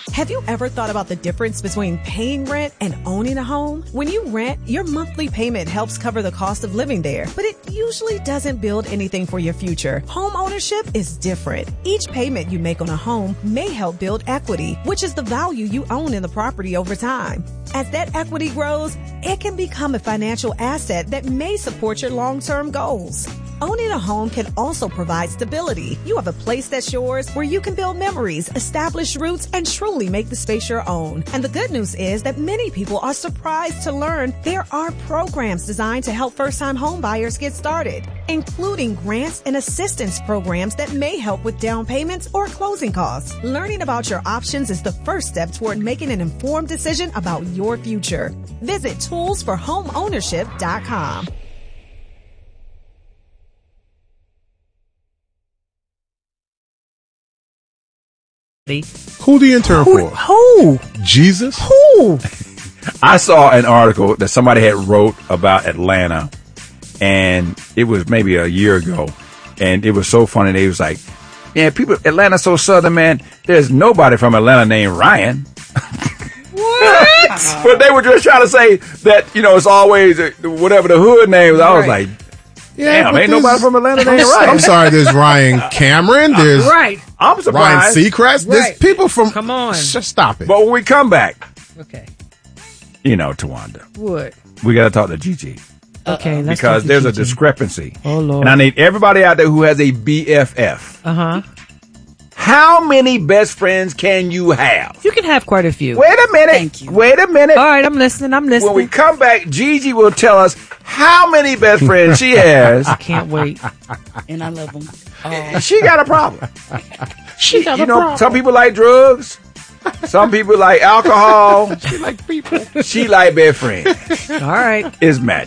Have you ever thought about the difference between paying rent and owning a home? When you rent, your monthly payment helps cover the cost of living there, but it usually doesn't build anything for your future. Home ownership is different. Each payment you make on a home may help build equity, which is the value you own in the property over time. As that equity grows, it can become a financial asset that may support your long-term goals. Owning a home can also provide stability. You have a place that's yours where you can build memories, establish roots, and truly make the space your own. And the good news is that many people are surprised to learn there are programs designed to help first-time home buyers get started, including grants and assistance programs that may help with down payments or closing costs. Learning about your options is the first step toward making an informed decision about your future. Visit toolsforhomeownership.com. Who the intern for? Who? Jesus? Who? I saw an article that somebody had wrote about Atlanta, and it was maybe a year ago, and it was so funny. They was like, "Yeah, people, Atlanta's so southern, man. There's nobody from Atlanta named Ryan." What? But they were just trying to say that, it's always whatever the hood name was. I was like, damn, ain't nobody from Atlanta named Ryan. I'm sorry, there's Ryan Cameron. There's I'm surprised. Ryan Seacrest. There's people from. Come on. Just stop it. But when we come back, Okay. Tawanda, What? we got to talk to Gigi. Okay. Let's Because talk to there's a Gigi. discrepancy. Oh, Lord. And I need everybody out there who has a BFF. Uh-huh. How many best friends can you have? You can have quite a few. Wait a minute. Thank you. Wait a minute. All right, I'm listening. When we come back, Gigi will tell us how many best friends she has. I can't wait. And I love them. She got a problem. She got a problem. Some people like drugs. Some people like alcohol. She like people. She like best friends. All right. It's magic.